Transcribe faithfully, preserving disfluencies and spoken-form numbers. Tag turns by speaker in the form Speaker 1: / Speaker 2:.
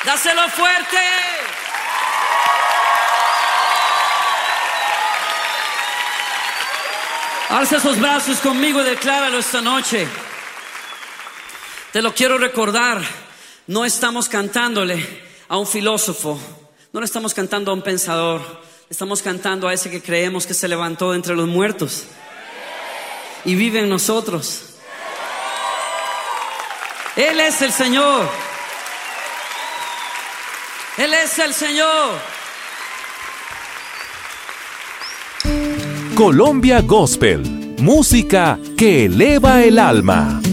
Speaker 1: Dáselo fuerte. Alza esos brazos conmigo y decláralo esta noche. Te lo quiero recordar. No estamos cantándole a un filósofo, no le estamos cantando a un pensador, le estamos cantando a ese que creemos que se levantó de entre los muertos y vive en nosotros. Él es el Señor. Él es el Señor.
Speaker 2: Colombia Gospel, música que eleva el alma.